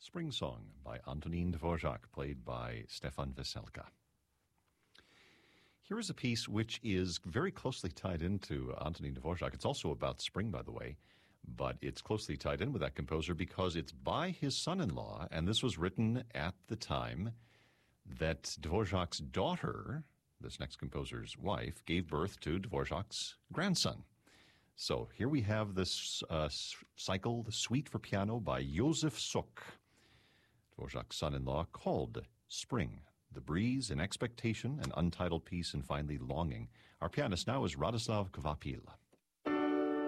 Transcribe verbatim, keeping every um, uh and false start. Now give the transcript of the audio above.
Spring Song by Antonín Dvořák, played by Stefan Veselka. Here is a piece which is very closely tied into Antonín Dvořák. It's also about spring, by the way, but it's closely tied in with that composer because it's by his son-in-law, and this was written at the time that Dvořák's daughter, this next composer's wife, gave birth to Dvořák's grandson. So here we have this uh, cycle, The Suite for Piano by Josef Suk, Dvořák's son-in-law, called Spring, The Breeze in Expectation, an untitled piece, and finally Longing. Our pianist now is Radoslav Kvapil.